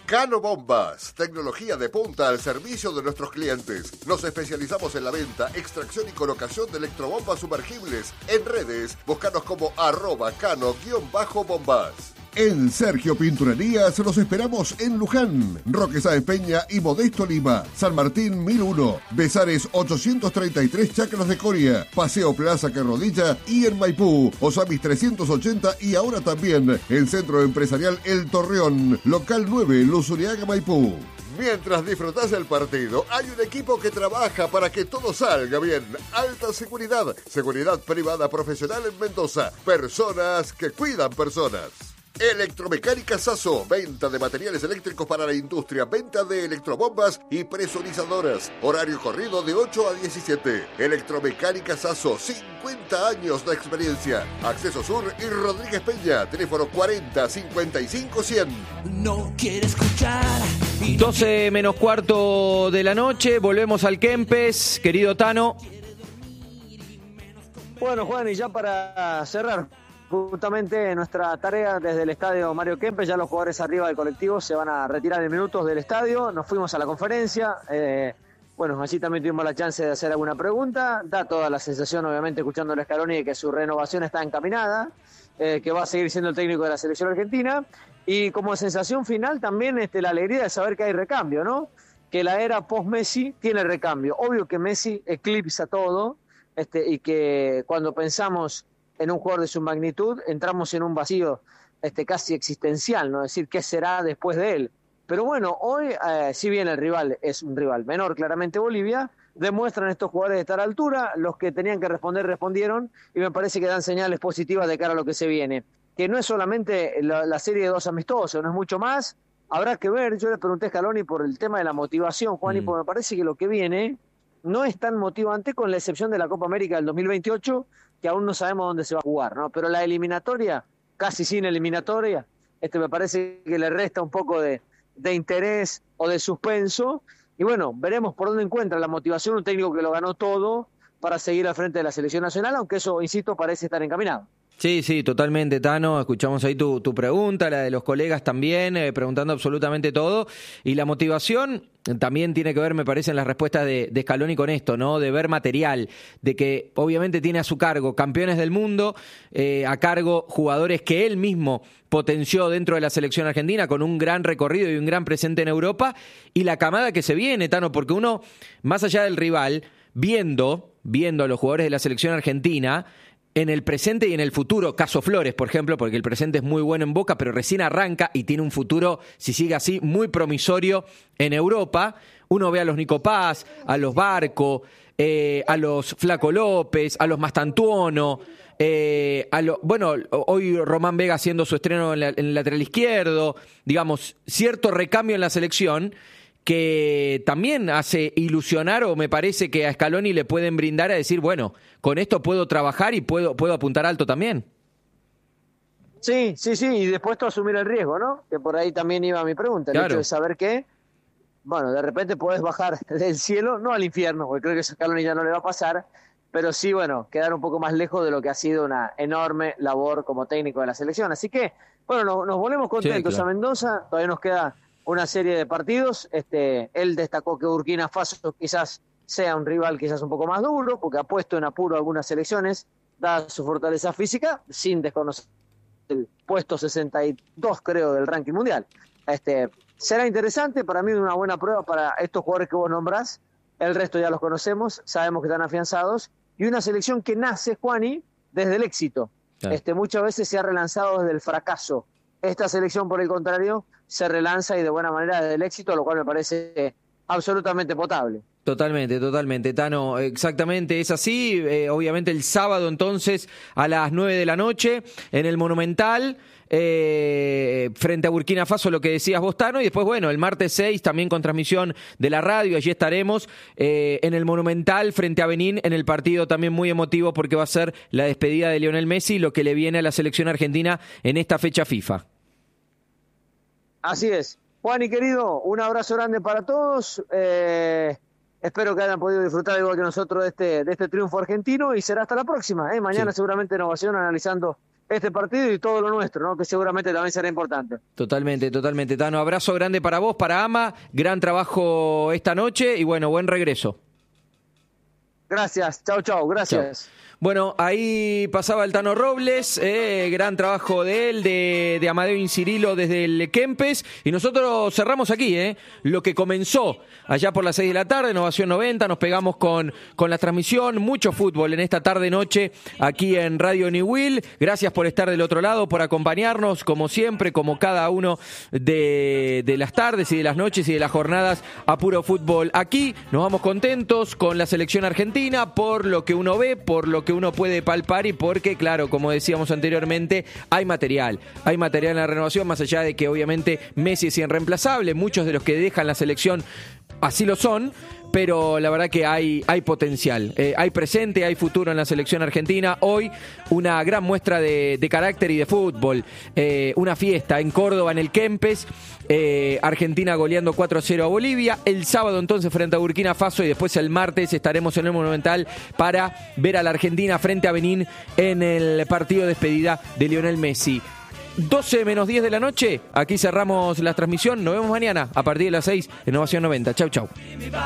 Cano Bombas, tecnología de punta al servicio de nuestros clientes. Nos especializamos en la venta, extracción y colocación de electrobombas sumergibles. En redes, búscanos como @cano_bombas. En Sergio Pinturerías los esperamos en Luján, Roque Sáenz Peña y Modesto Lima, San Martín 1001, Besares 833 Chacras de Coria, Paseo Plaza Carrodilla y en Maipú, Osamis 380 y ahora también en Centro Empresarial El Torreón, Local 9, Luzuriaga, Maipú. Mientras disfrutás del partido, hay un equipo que trabaja para que todo salga bien. Alta seguridad, seguridad privada profesional en Mendoza, personas que cuidan personas. Electromecánica Sasso, venta de materiales eléctricos para la industria, venta de electrobombas y presurizadoras. Horario corrido de 8 a 17. Electromecánica Sasso, 50 años de experiencia. Acceso Sur y Rodríguez Peña, teléfono 40 55 100. No quiere escuchar. 12 menos cuarto de la noche, volvemos al Kempes, querido Tano. Bueno, Juan, y ya para cerrar justamente nuestra tarea desde el estadio Mario Kempes, ya los jugadores arriba del colectivo se van a retirar en minutos del estadio. Nos fuimos a la conferencia, bueno, allí también tuvimos la chance de hacer alguna pregunta. Da toda la sensación, obviamente, escuchando a Scaloni, de que su renovación está encaminada, que va a seguir siendo el técnico de la selección argentina, y como sensación final también la alegría de saber que hay recambio, ¿no? Que la era post-Messi tiene recambio. Obvio que Messi eclipsa todo, y que cuando pensamos en un jugador de su magnitud, entramos en un vacío casi existencial, ¿no? Es decir, ¿qué será después de él? Pero bueno, hoy, si bien el rival es un rival menor, claramente Bolivia, demuestran estos jugadores de estar a altura, los que tenían que responder respondieron, y me parece que dan señales positivas de cara a lo que se viene. Que no es solamente la serie de 2 amistosos, no es mucho más, habrá que ver. Yo le pregunté a Scaloni por el tema de la motivación, Juan, y porque me parece que lo que viene no es tan motivante, con la excepción de la Copa América del 2028, que aún no sabemos dónde se va a jugar, ¿no? Pero la eliminatoria, casi sin eliminatoria, me parece que le resta un poco de interés o de suspenso, y bueno, veremos por dónde encuentra la motivación un técnico que lo ganó todo para seguir al frente de la selección nacional, aunque eso, insisto, parece estar encaminado. Sí, totalmente, Tano. Escuchamos ahí tu pregunta, la de los colegas también, preguntando absolutamente todo. Y la motivación también tiene que ver, me parece, en las respuestas de Scaloni con esto, ¿no? De ver material, de que obviamente tiene a su cargo campeones del mundo, a cargo jugadores que él mismo potenció dentro de la selección argentina con un gran recorrido y un gran presente en Europa, y la camada que se viene, Tano, porque uno, más allá del rival, viendo a los jugadores de la selección argentina en el presente y en el futuro, caso Flores, por ejemplo, porque el presente es muy bueno en Boca, pero recién arranca y tiene un futuro, si sigue así, muy promisorio en Europa. Uno ve a los Nico Paz, a los Barco, a los Flaco López, a los Mastantuono, bueno, hoy Román Vega haciendo su estreno en el lateral izquierdo, digamos, cierto recambio en la selección que también hace ilusionar, o me parece que a Scaloni le pueden brindar a decir, bueno, con esto puedo trabajar y puedo apuntar alto también. Sí, y dispuesto a asumir el riesgo, ¿no? Que por ahí también iba mi pregunta, el hecho de saber que, bueno, de repente podés bajar del cielo, no al infierno, porque creo que a Scaloni ya no le va a pasar, pero sí, bueno, quedar un poco más lejos de lo que ha sido una enorme labor como técnico de la selección. Así que, bueno, nos volvemos contentos, sí, claro. A Mendoza, todavía nos queda una serie de partidos. Él destacó que Burkina Faso quizás sea un rival quizás un poco más duro, porque ha puesto en apuro algunas selecciones, dada su fortaleza física, sin desconocer el puesto 62, creo, del ranking mundial. Será interesante, para mí una buena prueba para estos jugadores que vos nombrás. El resto ya los conocemos, sabemos que están afianzados, y una selección que nace, Juani, desde el éxito. Claro. Muchas veces se ha relanzado desde el fracaso. Esta selección, por el contrario, se relanza y de buena manera desde el éxito, lo cual me parece absolutamente potable. Totalmente, Tano, exactamente, es así. Obviamente el sábado entonces a las 9 de la noche en el Monumental, frente a Burkina Faso, lo que decías vos, Tano, y después, bueno, el martes 6 también con transmisión de la radio, allí estaremos en el Monumental frente a Benín, en el partido también muy emotivo porque va a ser la despedida de Lionel Messi, lo que le viene a la selección argentina en esta fecha FIFA. Así es. Juan y querido, un abrazo grande para todos. Espero que hayan podido disfrutar igual que nosotros de este triunfo argentino, y será hasta la próxima. Mañana sí, seguramente Innovación analizando este partido y todo lo nuestro, ¿no? Que seguramente también será importante. Totalmente, Tano. Abrazo grande para vos, para Ama. Gran trabajo esta noche y bueno, buen regreso. Gracias, chau, gracias. Chau. Bueno, ahí pasaba el Tano Robles, gran trabajo de él, de Amadeo Incirilo desde el Kempes, y nosotros cerramos aquí, lo que comenzó allá por las 6 de la tarde, Innovación 90, nos pegamos con la transmisión, mucho fútbol en esta tarde-noche aquí en Radio New Will. Gracias por estar del otro lado, por acompañarnos, como siempre, como cada uno de las tardes y de las noches y de las jornadas a puro fútbol. Aquí nos vamos contentos con la selección argentina, por lo que uno ve, por lo que uno puede palpar y porque, claro, como decíamos anteriormente, hay material en la renovación, más allá de que obviamente Messi es irreemplazable, muchos de los que dejan la selección así lo son, pero la verdad que hay potencial, hay presente, hay futuro en la selección argentina. Hoy una gran muestra de carácter y de fútbol, una fiesta en Córdoba en el Kempes, Argentina goleando 4-0 a Bolivia, el sábado entonces frente a Burkina Faso y después el martes estaremos en el Monumental para ver a la Argentina frente a Benín en el partido de despedida de Lionel Messi. 12 menos 10 de la noche, aquí cerramos la transmisión, nos vemos mañana a partir de las 6 en Innovación 90. Chau.